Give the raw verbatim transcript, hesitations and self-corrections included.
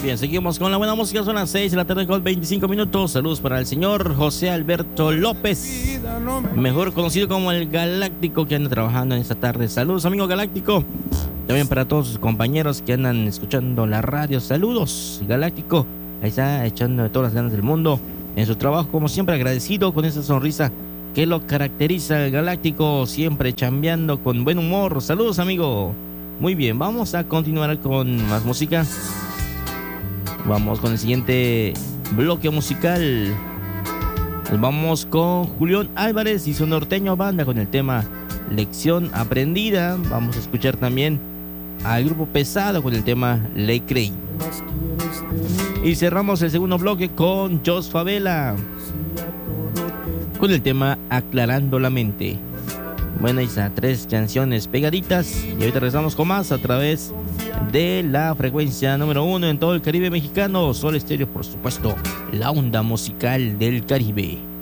bien, seguimos con la buena música. Son las seis de la tarde con veinticinco minutos. Saludos para el señor José Alberto López, mejor conocido como el Galáctico, que anda trabajando en esta tarde. Saludos, amigo Galáctico. También para todos sus compañeros que andan escuchando la radio. Saludos, Galáctico. Ahí está echando todas las ganas del mundo en su trabajo, como siempre, agradecido con esa sonrisa que lo caracteriza. El Galáctico siempre chambeando con buen humor. Saludos, amigo. Muy bien, vamos a continuar con más música. Vamos con el siguiente bloque musical. Vamos con Julián Álvarez y su Norteño Banda con el tema Lección Aprendida. Vamos a escuchar también al Grupo Pesado con el tema Le Creí. Y cerramos el segundo bloque con Jos Favela con el tema Aclarando la Mente. Bueno, ahí está, tres canciones pegaditas. Y ahorita regresamos con más a través de la frecuencia número uno en todo el Caribe mexicano. Sol Estéreo, por supuesto, la onda musical del Caribe.